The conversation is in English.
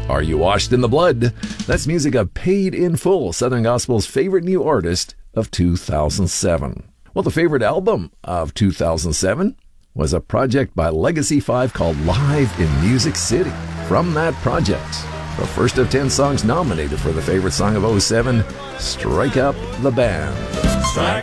Are You Washed in the Blood? That's music of Paid in Full, Southern Gospel's favorite new artist of 2007. Well, the favorite album of 2007 was a project by Legacy 5 called Live in Music City. From that project, the first of 10 songs nominated for the favorite song of 07, Strike Up the Band. Strike